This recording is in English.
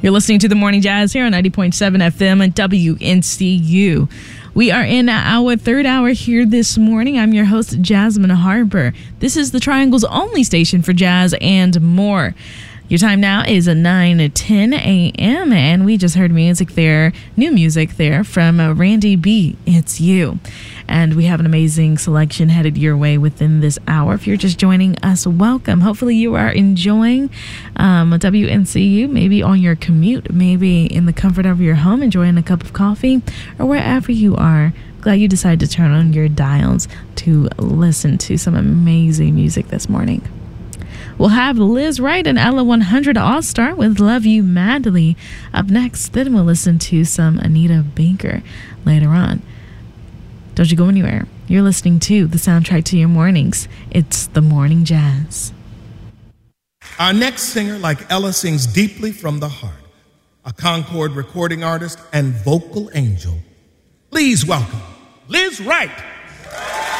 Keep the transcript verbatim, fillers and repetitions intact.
You're listening to The Morning Jazz here on ninety point seven F M and W N C U. We are in our third hour here this morning. I'm your host, Jasmine Harper. This is the Triangle's only station for jazz and more. Your time now is nine ten a.m. and we just heard music there, new music there from uh, Randy B. It's You. And we have an amazing selection headed your way within this hour. If you're just joining us, welcome. Hopefully you are enjoying um, W N C U, maybe on your commute, maybe in the comfort of your home, enjoying a cup of coffee, or wherever you are. Glad you decided to turn on your dials to listen to some amazing music this morning. We'll have Liz Wright and Ella one hundred All-Star with Love You Madly up next. Then we'll listen to some Anita Baker later on. Don't you go anywhere. You're listening to the soundtrack to your mornings. It's The Morning Jazz. Our next singer, like Ella, sings deeply from the heart. A Concord recording artist and vocal angel. Please welcome Liz Wright.